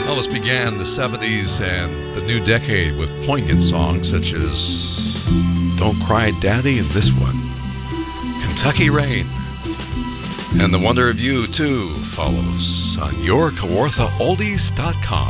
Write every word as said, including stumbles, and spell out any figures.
Elvis began the seventies and the new decade with poignant songs such as Don't Cry Daddy and this one, Kentucky Rain. And The Wonder of You, too, follows on your Kawartha Oldies dot com.